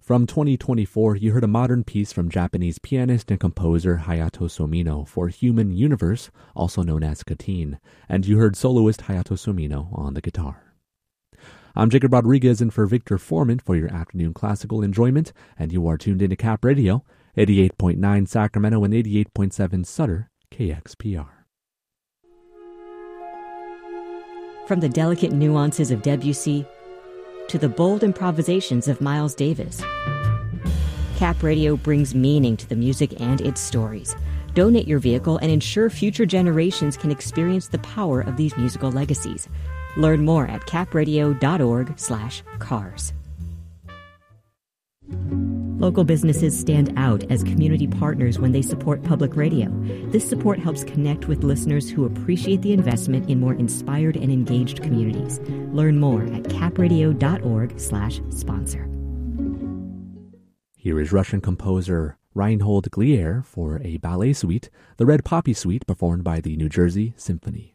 From 2024, you heard a modern piece from Japanese pianist and composer Hayato Somino for Human Universe, also known as Katyn, and you heard soloist Hayato Somino on the guitar. I'm Jacob Rodriguez in for Victor Foreman for your afternoon classical enjoyment, and you are tuned into Cap Radio, 88.9 Sacramento and 88.7 Sutter, KXPR. From the delicate nuances of Debussy to the bold improvisations of Miles Davis, Cap Radio brings meaning to the music and its stories. Donate your vehicle and ensure future generations can experience the power of these musical legacies. Learn more at capradio.org/cars. Local businesses stand out as community partners when they support public radio. This support helps connect with listeners who appreciate the investment in more inspired and engaged communities. Learn more at capradio.org/sponsor. Here is Russian composer Reinhold Glier for a ballet suite, the Red Poppy Suite, performed by the New Jersey Symphony.